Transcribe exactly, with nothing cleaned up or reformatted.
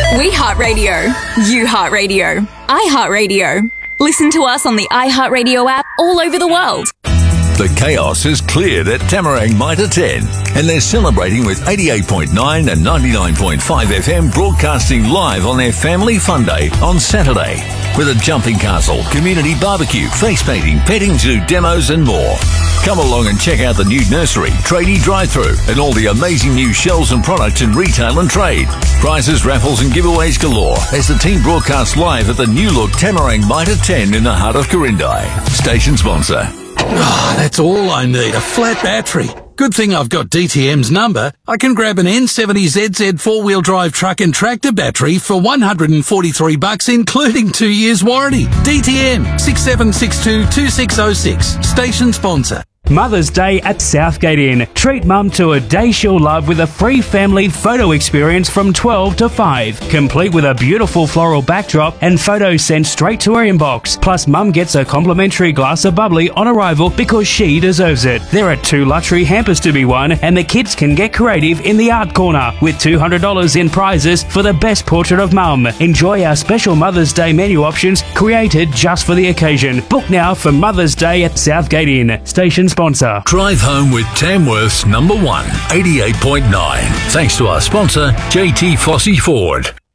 We heart radio. You heart radio. I heart radio. Listen to us on the iHeartRadio app all over the world. The chaos has cleared at Tamarang Mitre ten, and they're celebrating with eighty-eight point nine and ninety-nine point five F M broadcasting live on their Family Fun Day on Saturday, with a jumping castle, community barbecue, face painting, petting zoo demos and more. Come along and check out the new nursery, tradie drive-through, and all the amazing new shelves and products in retail and trade. Prizes, raffles and giveaways galore as the team broadcasts live at the new look Tamarang Mitre ten in the heart of Quirindi. Station sponsor. Oh, that's all I need, a flat battery. Good thing I've got D T M's number. I can grab an N seventy Z Z four-wheel drive truck and tractor battery for one hundred forty-three bucks, including two years warranty. D T M, six seven six two, two six zero six. Station sponsor. Mother's Day at Southgate Inn. Treat Mum to a day she'll love with a free family photo experience from twelve to five. Complete with a beautiful floral backdrop and photos sent straight to her inbox. Plus, Mum gets a complimentary glass of bubbly on arrival because she deserves it. There are two luxury hampers to be won, and the kids can get creative in the art corner with two hundred dollars in prizes for the best portrait of Mum. Enjoy our special Mother's Day menu options created just for the occasion. Book now for Mother's Day at Southgate Inn. Station sponsor. Drive home with Tamworth's number one, eighty-eight point nine. Thanks to our sponsor, J T Fossey Ford.